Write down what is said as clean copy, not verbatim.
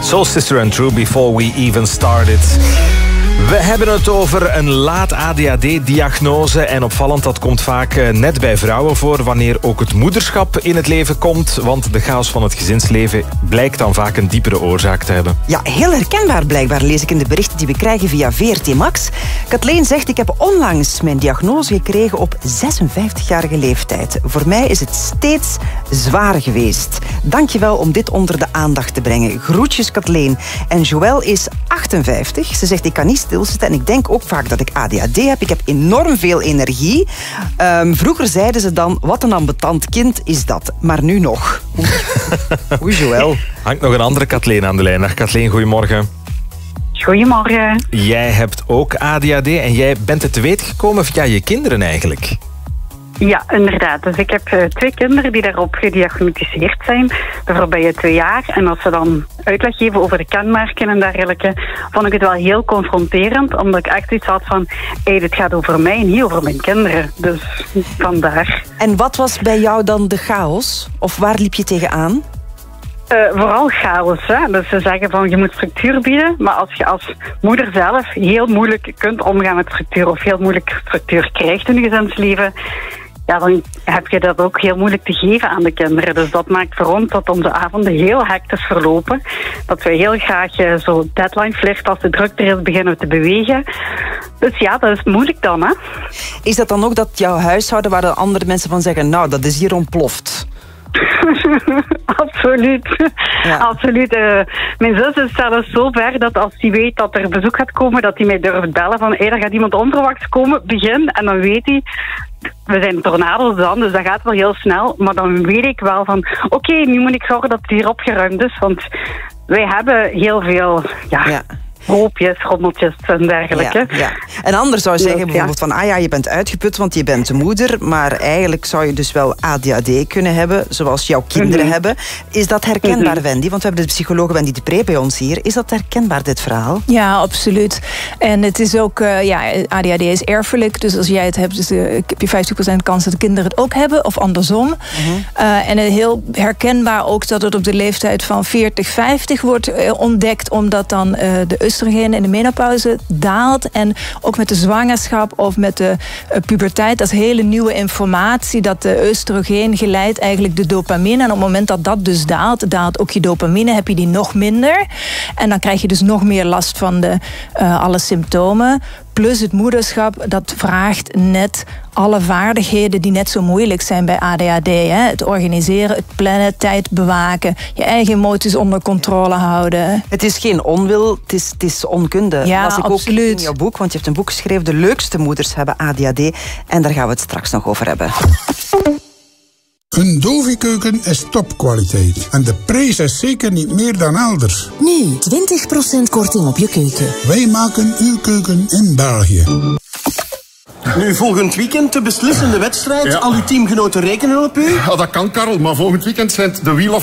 Soul Sister and True, Before We Even Started. We hebben het over een laat ADHD-diagnose. En opvallend, dat komt vaak net bij vrouwen voor, wanneer ook het moederschap in het leven komt. Want de chaos van het gezinsleven blijkt dan vaak een diepere oorzaak te hebben. Ja, heel herkenbaar blijkbaar, lees ik in de berichten die we krijgen via VRT Max. Kathleen zegt, ik heb onlangs mijn diagnose gekregen op 56-jarige leeftijd. Voor mij is het steeds zwaar geweest. Dankjewel om dit onder de aandacht te brengen. Groetjes, Kathleen. En Joël is 58. Ze zegt, ik kan niet stilzitten en ik denk ook vaak dat ik ADHD heb. Ik heb enorm veel energie. Vroeger zeiden ze dan, wat een ambetant kind is dat. Maar nu nog. Oei, Joël. Hangt nog een andere Kathleen aan de lijn. Dag Kathleen, goedemorgen. Goedemorgen. Jij hebt ook ADHD en jij bent het te weten gekomen via je kinderen eigenlijk. Ja, inderdaad. Dus ik heb 2 kinderen die daarop gediagnosticeerd zijn de voorbije 2 jaar. En als ze dan uitleg geven over de kenmerken en dergelijke, vond ik het wel heel confronterend. Omdat ik echt iets had van, dit gaat over mij en niet over mijn kinderen. Dus vandaar. En wat was bij jou dan de chaos? Of waar liep je tegenaan? Vooral chaos. Hè? Dus ze zeggen van, je moet structuur bieden. Maar als je als moeder zelf heel moeilijk kunt omgaan met structuur, of heel moeilijk structuur krijgt in je gezinsleven, ja, dan heb je dat ook heel moeilijk te geven aan de kinderen. Dus dat maakt voor ons dat onze avonden heel hectisch verlopen. Dat we heel graag zo deadline flirt, als de druk er is, beginnen te bewegen. Dus ja, dat is moeilijk dan. Hè? Is dat dan ook dat jouw huishouden, waar de andere mensen van zeggen, nou, dat is hier ontploft? Absoluut. Ja. Absoluut. Mijn zus is zelfs zo ver dat als hij weet dat er bezoek gaat komen, dat hij mij durft bellen van, er gaat iemand onverwachts komen, begin. En dan weet hij, we zijn tornado's dan, dus dat gaat wel heel snel. Maar dan weet ik wel van, oké, nu moet ik zorgen dat het hier opgeruimd is. Want wij hebben heel veel, ja. Hoopjes, rommeltjes en dergelijke. Ja. En anders zou je zeggen bijvoorbeeld van, je bent uitgeput, want je bent de moeder, maar eigenlijk zou je dus wel ADHD kunnen hebben, zoals jouw kinderen hebben. Is dat herkenbaar, Wendy? Want we hebben de psycholoog Wendy de Pre bij ons hier. Is dat herkenbaar, dit verhaal? Ja, absoluut. En het is ook, ADHD is erfelijk, dus als jij het hebt, dus, heb je 50% kans dat de kinderen het ook hebben, of andersom. En heel herkenbaar ook dat het op de leeftijd van 40, 50 wordt ontdekt, omdat dan de oestrogeen in de menopauze daalt. En ook met de zwangerschap of met de puberteit, dat is hele nieuwe informatie, dat de oestrogeen geleidt eigenlijk de dopamine. En op het moment dat dat dus daalt ook je dopamine, heb je die nog minder. En dan krijg je dus nog meer last van alle symptomen. Plus het moederschap, dat vraagt net alle vaardigheden die net zo moeilijk zijn bij ADHD. Hè? Het organiseren, het plannen, tijd bewaken, je eigen emoties onder controle houden. Het is geen onwil, het is onkunde. Ja, las ik absoluut. Ook in jouw boek, want je hebt een boek geschreven, De leukste moeders hebben ADHD. En daar gaan we het straks nog over hebben. Een Dovi-keuken is topkwaliteit. En de prijs is zeker niet meer dan elders. Nu 20% korting op je keuken. Wij maken uw keuken in België. Nu, volgend weekend de beslissende wedstrijd. Ja. Al uw teamgenoten rekenen op u. Ja, dat kan, Karel. Maar volgend weekend zijn het de Wheel of